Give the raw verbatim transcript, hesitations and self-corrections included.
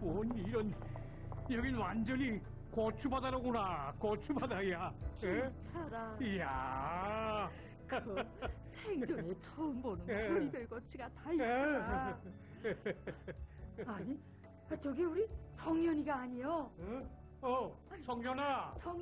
뭔 이런, 여긴 완전히 고추바다로구나. 고추바다야. 괜찮아. 이야. 그 생전에 처음 보는 에. 별의별 고추가 다 있구나. 아니, 저기 우리 성현이가 아니요. 어, 어, 성현아. 성